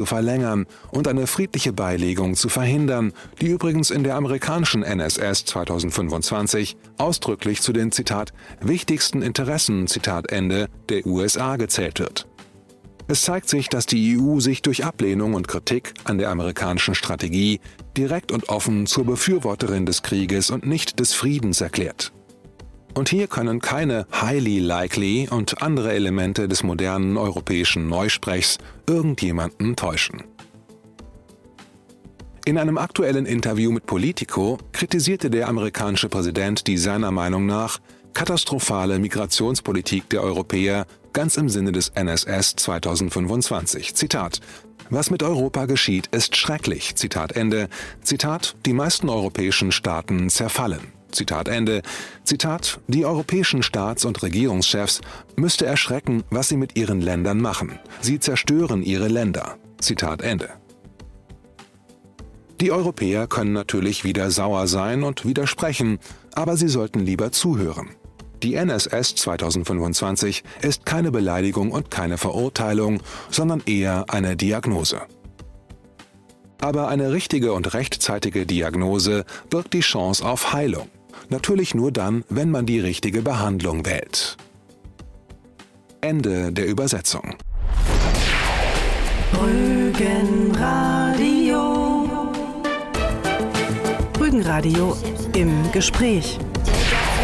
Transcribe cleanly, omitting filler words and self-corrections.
verlängern und eine friedliche Beilegung zu verhindern, die übrigens in der amerikanischen NSS 2025 ausdrücklich zu den, Zitat, wichtigsten Interessen, Zitat Ende, der USA gezählt wird. Es zeigt sich, dass die EU sich durch Ablehnung und Kritik an der amerikanischen Strategie direkt und offen zur Befürworterin des Krieges und nicht des Friedens erklärt. Und hier können keine highly likely und andere Elemente des modernen europäischen Neusprechs irgendjemanden täuschen. In einem aktuellen Interview mit Politico kritisierte der amerikanische Präsident die seiner Meinung nach katastrophale Migrationspolitik der Europäer ganz im Sinne des NSS 2025. Zitat: Was mit Europa geschieht, ist schrecklich. Zitat Ende. Zitat: Die meisten europäischen Staaten zerfallen. Zitat Ende. Zitat: Die europäischen Staats- und Regierungschefs müsste erschrecken, was sie mit ihren Ländern machen. Sie zerstören ihre Länder. Zitat Ende. Die Europäer können natürlich wieder sauer sein und widersprechen, aber sie sollten lieber zuhören. Die NSS 2025 ist keine Beleidigung und keine Verurteilung, sondern eher eine Diagnose. Aber eine richtige und rechtzeitige Diagnose birgt die Chance auf Heilung. Natürlich nur dann, wenn man die richtige Behandlung wählt. Ende der Übersetzung. Rügenradio. Rügenradio im Gespräch.